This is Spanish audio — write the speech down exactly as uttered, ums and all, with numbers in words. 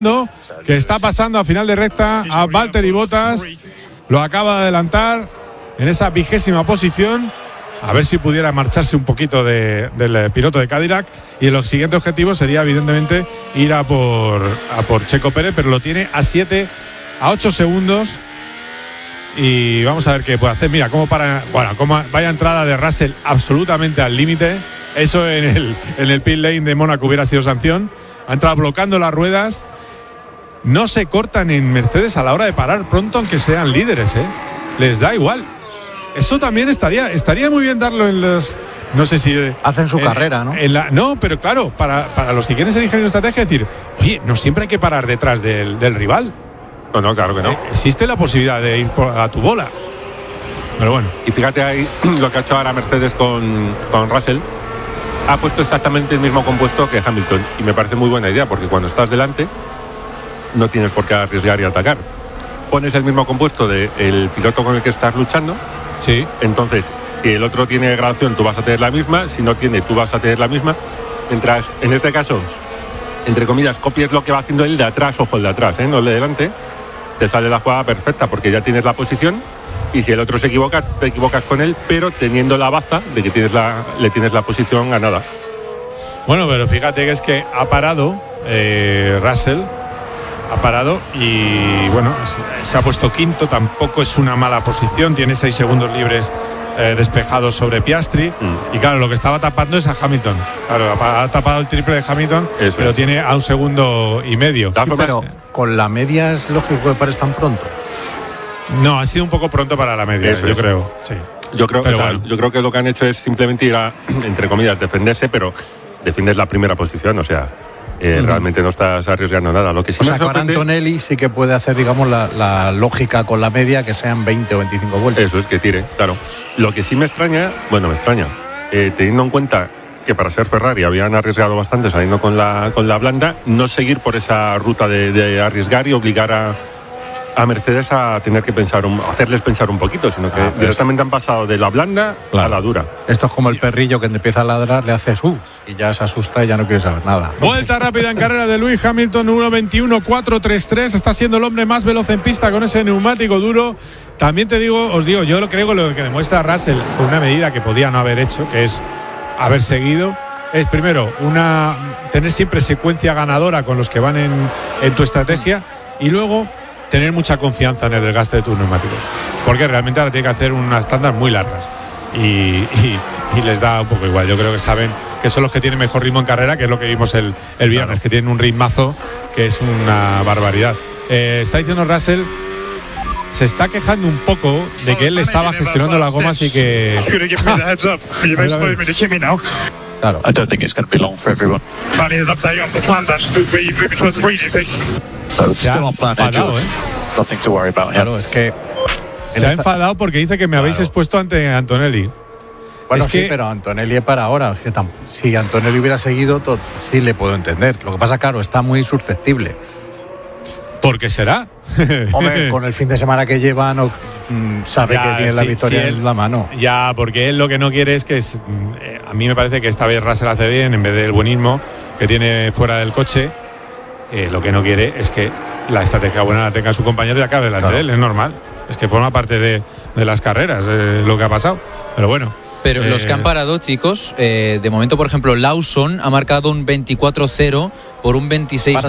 que está pasando a final de recta a Valtteri Bottas, lo acaba de adelantar en esa vigésima posición, a ver si pudiera marcharse un poquito de, del piloto de Cadillac, y el siguiente objetivo sería evidentemente ir a por, a por Checo Pérez, pero lo tiene a siete, a ocho segundos, y vamos a ver qué puede hacer. Mira cómo para, bueno, cómo vaya entrada de Russell absolutamente al límite, eso en el, en el pit lane de Mónaco hubiera sido sanción, ha entrado bloqueando las ruedas. No se cortan en Mercedes a la hora de parar pronto, aunque sean líderes, ¿eh? Les da igual. Eso también estaría estaría muy bien darlo en los... No sé si... Hacen su en, carrera, ¿no? En la, no, pero claro, para, para los que quieren ser ingenieros de estrategia, decir, oye, no siempre hay que parar detrás del, del rival. No, no, claro que no. Eh, existe la posibilidad de ir por, a tu bola. Pero bueno. Y fíjate ahí lo que ha hecho ahora Mercedes con, con Russell. Ha puesto exactamente el mismo compuesto que Hamilton. Y me parece muy buena idea, porque cuando estás delante no tienes por qué arriesgar y atacar. Pones el mismo compuesto del piloto con el que estás luchando. Sí. Entonces, si el otro tiene gradación, tú vas a tener la misma. Si no tiene, tú vas a tener la misma. Mientras, en este caso, entre comillas, copies lo que va haciendo el de atrás, ojo, el de atrás, ¿eh? No el de delante. Te sale la jugada perfecta porque ya tienes la posición. Y si el otro se equivoca, te equivocas con él, pero teniendo la baza de que tienes la, le tienes la posición ganada. Bueno, pero fíjate que es que ha parado eh, Russell. Ha parado y bueno, se ha puesto quinto, tampoco es una mala posición, tiene seis segundos libres eh, despejados sobre Piastri, mm. y claro, lo que estaba tapando es a Hamilton. Claro, ha tapado el triple de Hamilton, Eso pero es. tiene a un segundo y medio. Sí, pero con la media es lógico que pares tan pronto. No, ha sido un poco pronto para la media, Eso yo es. creo. Sí. Yo creo, pero o sea, bueno. yo creo que lo que han hecho es simplemente ir a, entre comillas, defenderse, pero defiendes la primera posición, o sea. Eh, uh-huh. Realmente no estás arriesgando nada. Lo que sí o me sea, sorprende... con Antonelli sí que puede hacer, digamos, la, la lógica con la media, que sean veinte o veinticinco vueltas. Eso es, que tire, claro. Lo que sí me extraña, bueno, me extraña, eh, teniendo en cuenta que para ser Ferrari habían arriesgado bastante saliendo con la, con la blanda, no seguir por esa ruta de, de arriesgar y obligar a, a Mercedes a tener que pensar, un, hacerles pensar un poquito, sino que ah, directamente han pasado de la blanda claro. a la dura. Esto es como el perrillo que te empieza a ladrar, le haces uh, y ya se asusta y ya no quiere saber nada. Vuelta rápida en carrera de Lewis Hamilton, uno veintiuno cuatro treinta y tres, está siendo el hombre más veloz en pista con ese neumático duro. También te digo, os digo, yo lo creo que lo que demuestra Russell con una medida que podía no haber hecho, que es haber seguido, es primero una tener siempre secuencia ganadora con los que van en, en tu estrategia, y luego tener mucha confianza en el desgaste de tus neumáticos, porque realmente ahora tiene que hacer unas tandas muy largas y, y, y les da un poco igual. Yo creo que saben que son los que tienen mejor ritmo en carrera, que es lo que vimos el, el viernes, claro. que tienen un ritmazo que es una barbaridad. Eh, está diciendo Russell, se está quejando un poco de que él estaba gestionando las gomas y que... Claro. I don't think it's going to be long for everyone. Se ha enfadado, ¿eh? Nothing to worry about. Claro, es que se ha enfadado porque dice que me habéis claro. expuesto ante Antonelli. Bueno, es sí, que... pero Antonelli es para ahora. Es que tam- si Antonelli hubiera seguido, todo, sí le puedo entender. Lo que pasa, claro, está muy susceptible. ¿Por qué será? Hombre, con el fin de semana que lleva, no mm, sabe ya, que tiene sí, la victoria sí, él, en la mano. Ya, porque él lo que no quiere es que... Es, eh, a mí me parece que esta vez Russell hace bien, en vez del buenismo que tiene fuera del coche. Eh, lo que no quiere es que la estrategia buena la tenga su compañero y acabe delante claro. de él, es normal. Es que forma parte de, de las carreras, de lo que ha pasado. Pero bueno. Pero eh, los que han parado, chicos, eh, de momento, por ejemplo, Lawson ha marcado un veinticuatro cero por un veintiséis